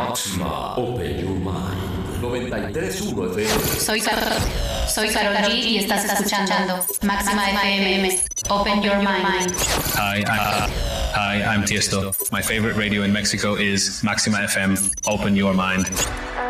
Máxima Open Your Mind 93.1 FM. Soy Karol G y estás escuchando Máxima FM. Open Your Mind. Hi, I'm Tiesto. My favorite radio in Mexico is Maxima FM. Open your mind.